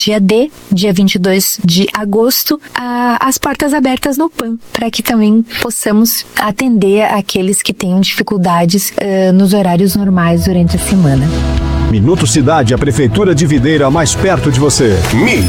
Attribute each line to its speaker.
Speaker 1: dia D, dia 22 de agosto, as portas abertas no PAN, para que também possamos atender aqueles que têm dificuldades nos horários normais durante a semana.
Speaker 2: Minuto Cidade, a Prefeitura de Videira mais perto de você.